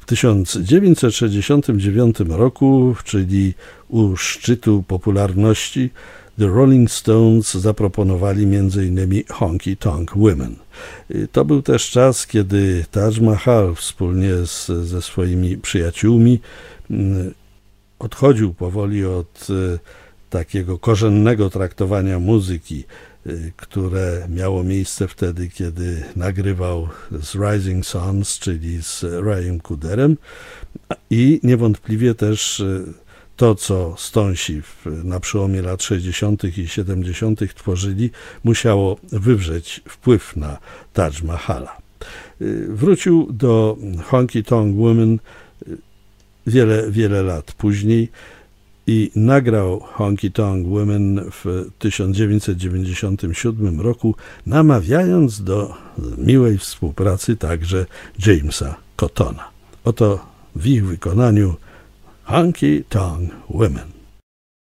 W 1969 roku, czyli u szczytu popularności, The Rolling Stones zaproponowali m.in. Honky Tonk Women. To był też czas, kiedy Taj Mahal wspólnie ze swoimi przyjaciółmi odchodził powoli od takiego korzennego traktowania muzyki, które miało miejsce wtedy, kiedy nagrywał z Rising Suns, czyli z Rayem Cooderem, i niewątpliwie też to, co Stonesi na przełomie lat 60. i 70. tworzyli, musiało wywrzeć wpływ na Taj Mahala. Wrócił do Honky Tonk Women wiele lat później i nagrał Honky Tonk Women w 1997 roku, namawiając do miłej współpracy także Jamesa Cottona. Oto w ich wykonaniu Honky Tonk Women.